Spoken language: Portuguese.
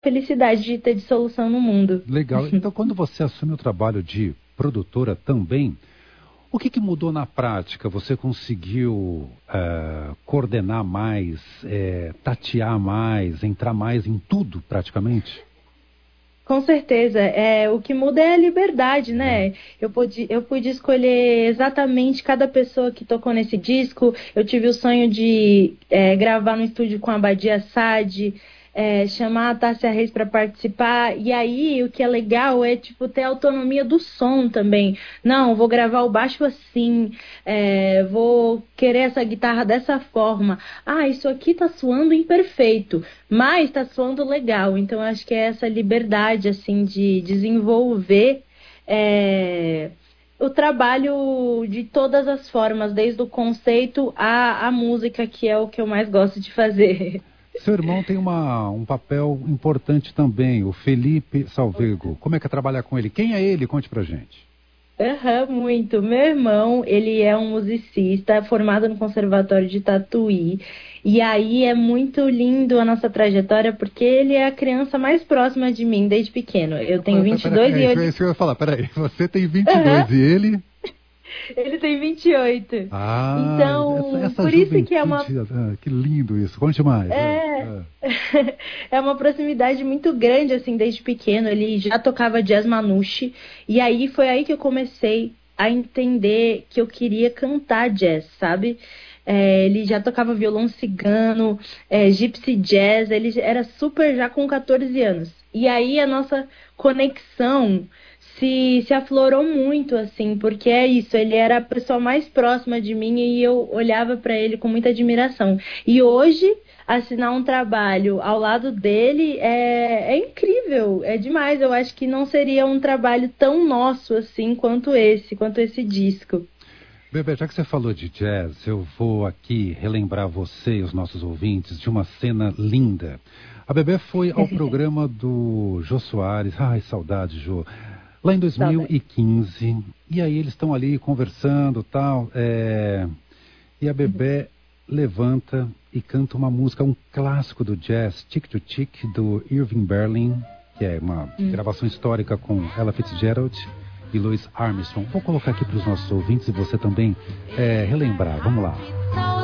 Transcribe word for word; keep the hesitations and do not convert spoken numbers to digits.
felicidade de ter de solução no mundo. Legal. Então, quando você assume o trabalho de produtora também, o que, que mudou na prática? Você conseguiu é, coordenar mais, é, tatear mais, entrar mais em tudo praticamente? Com certeza. É, o que muda é a liberdade, né? Eu pude, eu pude escolher exatamente cada pessoa que tocou nesse disco. Eu tive o sonho de é, gravar no estúdio com a Badia Saad, é, chamar a Tássia Reis para participar. E aí, o que é legal é tipo ter a autonomia do som também. Não, vou gravar o baixo assim, é, vou querer essa guitarra dessa forma. Ah, isso aqui tá soando imperfeito, mas tá soando legal. Então, eu acho que é essa liberdade, assim, de desenvolver é, o trabalho de todas as formas, desde o conceito à, à música, que é o que eu mais gosto de fazer. Seu irmão tem uma, um papel importante também, o Felipe Salvego. Como é que é trabalhar com ele? Quem é ele? Conte pra gente. Uhum, muito. Meu irmão, ele é um musicista formado no Conservatório de Tatuí. E aí é muito lindo a nossa trajetória, porque ele é a criança mais próxima de mim desde pequeno. Eu tenho vinte e dois pera, pera, e pera, eu... isso que eu ia falar, peraí. Você tem vinte e dois uhum. E ele... Ele tem vinte e oito. Ah, então, essa, essa por isso que é uma... Ah, que lindo isso. Conte mais. É... Ah. é uma proximidade muito grande, assim, desde pequeno. Ele já tocava jazz manouche. E aí, foi aí que eu comecei a entender que eu queria cantar jazz, sabe? É, ele já tocava violão cigano, é, gypsy jazz. Ele era super já com catorze anos. E aí, a nossa conexão... Se, se aflorou muito, assim, porque é isso, ele era a pessoa mais próxima de mim e eu olhava para ele com muita admiração. E hoje, assinar um trabalho ao lado dele é, é incrível, é demais. Eu acho que não seria um trabalho tão nosso, assim, quanto esse, quanto esse disco. Bebê, já que você falou de jazz, eu vou aqui relembrar você e os nossos ouvintes de uma cena linda. A Bebê foi ao programa do Jô Soares, ai, saudade, Jô. Lá em dois mil e quinze, e aí eles estão ali conversando e tal, é... e a Bebê levanta e canta uma música, um clássico do jazz, Tick to Tick, do Irving Berlin, que é uma hum. gravação histórica com Ella Fitzgerald e Louis Armstrong. Vou colocar aqui para os nossos ouvintes e você também é, relembrar, vamos lá.